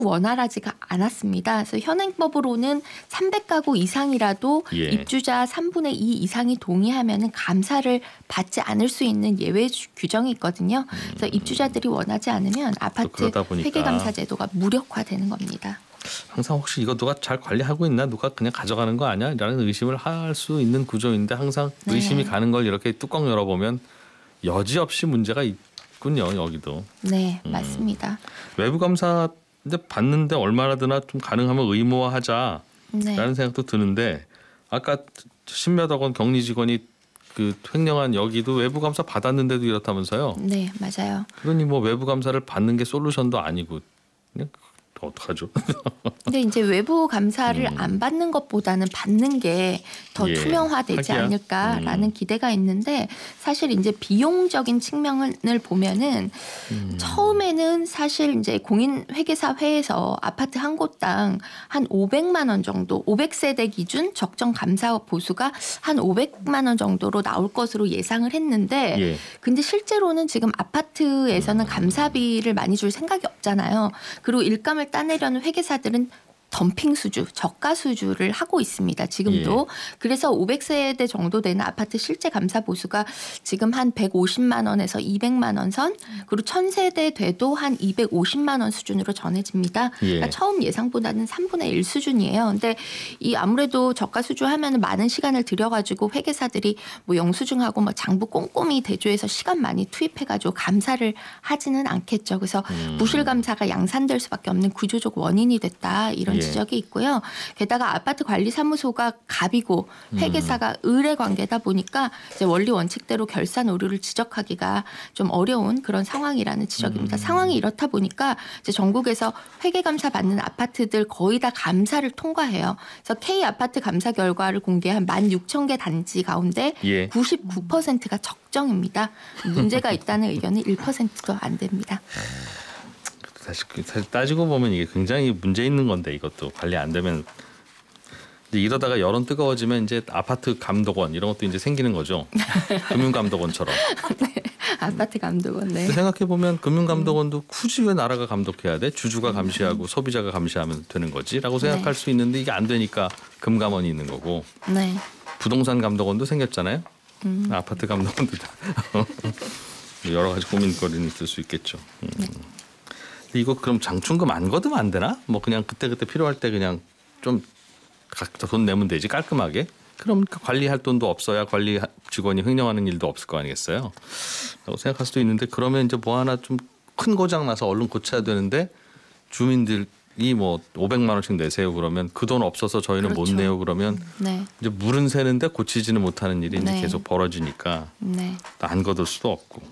원활하지가 않았습니다. 그래서 현행법으로는 300가구 이상이라도 예. 입주자 3분의 2 이상이 동의하면은 감사를 받지 않을 수 있는 예외 규정이 있거든요. 그래서 입주자들이 원하지 않으면 아파트 그러다 보니까 회계감사 제도가 무력화되는 겁니다. 항상 혹시 이거 누가 잘 관리하고 있나, 누가 그냥 가져가는 거 아니야? 라는 의심을 할 수 있는 구조인데 항상 네. 의심이 가는 걸 이렇게 뚜껑 열어보면 여지없이 문제가 있군요. 여기도. 네, 맞습니다. 외부 감사 근데 받는데 얼마나 드나 좀 가능하면 의무화하자라는 네. 생각도 드는데 아까 10몇억 원 격리 직원이 그 횡령한 여기도 외부 감사 받았는데도 이렇다면서요? 네, 맞아요. 그러니 뭐 외부 감사를 받는 게 솔루션도 아니고 그냥 어떡하죠? 근데 이제 외부 감사를 안 받는 것보다는 받는 게 더 예, 투명화되지 하기야. 않을까라는 기대가 있는데 사실 이제 비용적인 측면을 보면은 처음에는 사실 이제 공인회계사회에서 아파트 한 곳당 한 500만 원 정도, 500세대 기준 적정 감사 보수가 한 500만 원 정도로 나올 것으로 예상을 했는데 예. 근데 실제로는 지금 아파트에서는 감사비를 많이 줄 생각이 없잖아요. 그리고 일감을 따내려는 회계사들은 덤핑 수주, 저가 수주를 하고 있습니다. 지금도. 그래서 500세대 정도 되는 아파트 실제 감사 보수가 지금 한 150만 원에서 200만 원 선, 그리고 1000세대 돼도 한 250만 원 수준으로 전해집니다. 그러니까 처음 예상보다는 3분의 1 수준이에요. 근데 이 아무래도 저가 수주하면 많은 시간을 들여가지고 회계사들이 뭐 영수증하고 뭐 장부 꼼꼼히 대조해서 시간 많이 투입해가지고 감사를 하지는 않겠죠. 그래서 부실 감사가 양산될 수밖에 없는 구조적 원인이 됐다. 이런 지적이 있고요. 게다가 아파트 관리사무소가 갑이고 회계사가 의뢰 관계다 보니까 이제 원리 원칙대로 결산 오류를 지적하기가 좀 어려운 그런 상황이라는 지적입니다. 상황이 이렇다 보니까 이제 전국에서 회계감사 받는 아파트들 거의 다 감사를 통과해요. 그래서 K 아파트 감사 결과를 공개한 16,000개 단지 가운데 99%가 적정입니다. 문제가 있다는 의견은 1%도 안 됩니다. 사실 따지고 보면 이게 굉장히 문제 있는 건데 이것도 관리 안 되면 이러다가 여론 뜨거워지면 이제 아파트 감독원 이런 것도 이제 생기는 거죠. 금융감독원처럼. 네, 아파트 감독원. 네. 생각해 보면 금융감독원도 굳이 왜 나라가 감독해야 돼? 주주가 감시하고 소비자가 감시하면 되는 거지라고 생각할 수 있는데 이게 안 되니까 금감원이 있는 거고. 네. 부동산 감독원도 생겼잖아요. 아파트 감독원도 여러 가지 고민거리는 있을 수 있겠죠. 이거 그럼 장충금 안 걷으면 안 되나? 뭐 그냥 그때그때 필요할 때 그냥 좀 각자 돈 내면 되지 깔끔하게. 그럼 관리할 돈도 없어야 관리 직원이 횡령하는 일도 없을 거 아니겠어요? 라고 생각할 수도 있는데 그러면 이제 뭐 하나 좀 큰 고장 나서 얼른 고쳐야 되는데 주민들이 뭐 500만 원씩 내세요 그러면 그 돈 없어서 저희는 못 내요 그러면 이제 물은 새는데 고치지는 못하는 일이 이제 계속 벌어지니까 안 걷을 수도 없고.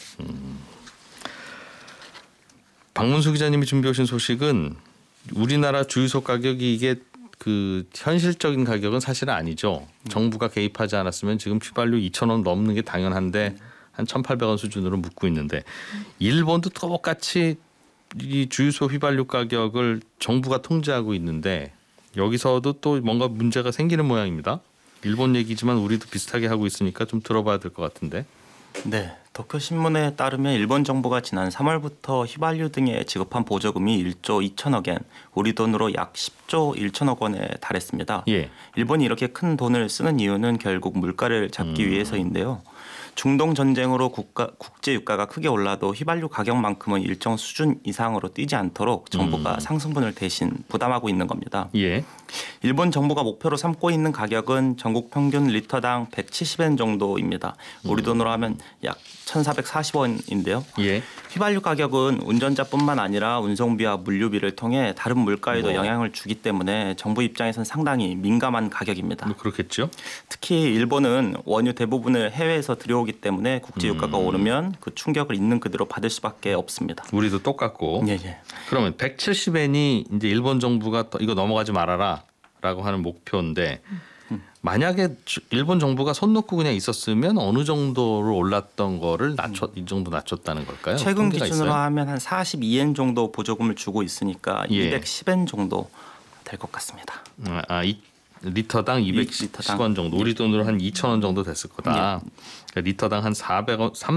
박문수 기자님이 준비해 오신 소식은 우리나라 주유소 가격이 이게 그 현실적인 가격은 사실은 아니죠. 정부가 개입하지 않았으면 지금 휘발유 2,000원 넘는 게 당연한데 한 1,800원 수준으로 묻고 있는데 일본도 똑같이 이 주유소 휘발유 가격을 정부가 통제하고 있는데 여기서도 또 뭔가 문제가 생기는 모양입니다. 일본 얘기지만 우리도 비슷하게 하고 있으니까 좀 들어봐야 될 것 같은데. 네. 도쿄 신문에 따르면 일본 정부가 지난 3월부터 휘발유 등에 지급한 보조금이 1조 2천억 엔, 우리 돈으로 약 10조 1천억 원에 달했습니다. 일본이 이렇게 큰 돈을 쓰는 이유는 결국 물가를 잡기 위해서인데요. 중동 전쟁으로 국제 유가가 크게 올라도 휘발유 가격만큼은 일정 수준 이상으로 뛰지 않도록 정부가 상승분을 대신 부담하고 있는 겁니다. 일본 정부가 목표로 삼고 있는 가격은 전국 평균 리터당 170엔 정도입니다. 우리 돈으로 하면 약 1,440원인데요. 휘발유 가격은 운전자뿐만 아니라 운송비와 물류비를 통해 다른 물가에도 영향을 주기 때문에 정부 입장에서는 상당히 민감한 가격입니다. 그렇겠죠. 특히 일본은 원유 대부분을 해외에서 들여오기 때문에 국제 유가가 오르면 그 충격을 있는 그대로 받을 수밖에 없습니다. 우리도 똑같고. 그러면 170엔이 이제 일본 정부가 이거 넘어가지 말아라라고 하는 목표인데 만약에 일본 정부가 손 놓고 그냥 있었으면 어느 정도로 올랐던 거를 이 정도 낮췄다는 걸까요? 최근 기준으로 하면 한 42엔 정도 보조금을 주고 있으니까 210엔 정도 될 것 같습니다. 리터당 210원 정도. 우리 돈으로 한 2,000원 정도 됐을 거다. 그러니까 리터당 한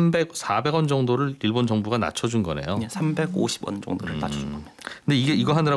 400원 정도를 일본 정부가 낮춰준 거네요. 350원 정도를 낮춰준 겁니다. 근데 이거 하느라